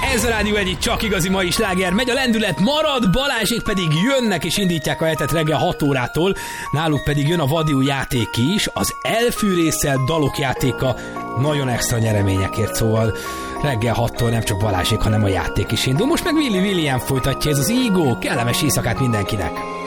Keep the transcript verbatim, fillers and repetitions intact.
Ez a Rádió egyik csak igazi mai sláger. Megy a lendület, marad, Balázsék pedig jönnek és indítják a hetet reggel hat órától. Náluk pedig jön a vadiú játék is, az elfűrésszel dalok játéka nagyon extra nyereményekért, szóval reggel hattól nem csak Balázsék, hanem a játék is indul. Most meg Willy William folytatja, ez az Ego. Kellemes éjszakát mindenkinek!